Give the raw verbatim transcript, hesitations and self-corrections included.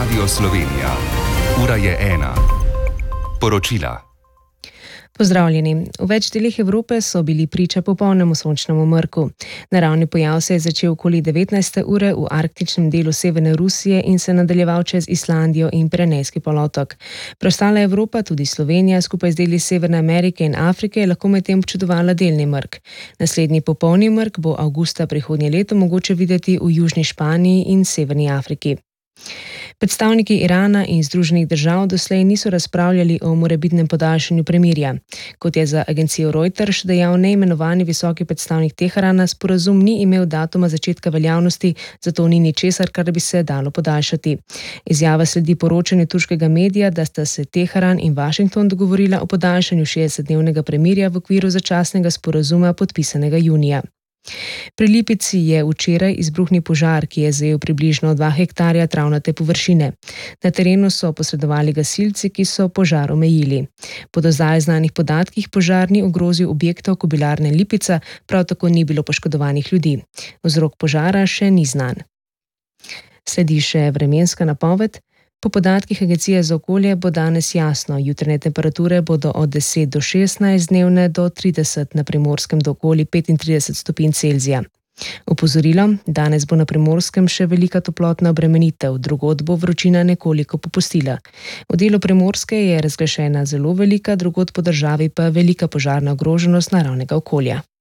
Radio Slovenija. Ura je ena. Poročila. Pozdravljeni. V več delih Evrope so bili priča popolnemu sončnemu mrku. Naravni pojav se je začel okoli devetnajste ure v arktičnem delu severne Rusije in se nadaljeval čez Islandijo in Pirenejski polotok. Preostala Evropa, tudi Slovenija, skupaj z deli Severne Amerike in Afrike, je lahko medtem občudovala delni mrk. Naslednji popolni mrk bo avgusta prihodnje leto mogoče videti v južni Španiji in severni Afriki. Predstavniki Irana in Združenih držav doslej niso razpravljali o morebitnem podaljšanju premirja. Kot je za agencijo Reuters dejal neimenovani visoki predstavnik Teherana, sporazum ni imel datuma začetka veljavnosti, zato ni ničesar, kar bi se dalo podaljšati. Izjava sledi poročanju turškega medija, da sta se Teheran in Washington dogovorila o podaljšanju šestdesetdnevnega premirja v okviru začasnega sporazuma podpisanega junija. Pri Lipici je včeraj izbruhnil požar, ki je zajel približno dva hektarja travnate površine. Na terenu so posredovali gasilci, ki so požar omejili. Po do zdaj znanih podatkih požar ni ogrozil objektov kobilarne Lipica, prav tako ni bilo poškodovanih ljudi. Vzrok požara še ni znan. Sledi še vremenska napoved. Po podatkih Agencije za okolje bo danes jasno, jutranje temperature bodo od deset do šestnajst, dnevne do trideset, na Primorskem do okoli petintrideset stopinj Celzija. Opozorilo, danes bo na Primorskem še velika toplotna obremenitev, drugod bo vročina nekoliko popustila. V delu Primorske je razglašena zelo velika, drugod po državi pa velika požarna ogroženost naravnega okolja.